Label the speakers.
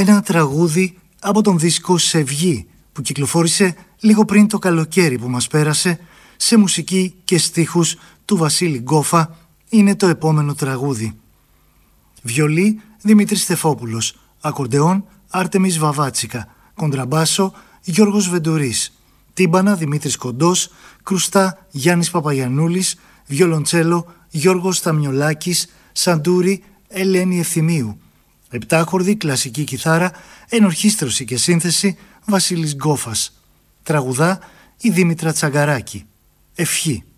Speaker 1: ένα τραγούδι από τον δίσκο «Σευγή» που κυκλοφόρησε λίγο πριν το καλοκαίρι που μας πέρασε, σε μουσική και στίχους του Βασίλη Γκόφα, είναι το επόμενο τραγούδι. Βιολί Δημήτρης Στεφόπουλος, ακορντεόν Άρτεμις Βαβάτσικα, κοντραμπάσο Γιώργος Βεντουρής, τύμπανα Δημήτρης Κοντός, κρουστά Γιάννης Παπαγιαννούλης, βιολοντσέλο Γιώργος Σταμιολάκης, σαντούρι Ελένη Ευθυμίου, επτάχορδη κλασική κιθάρα, ενορχήστρωση και σύνθεση Βασίλης Γκόφας, τραγουδά η Δήμητρα Τσαγκαράκη. Ευχή.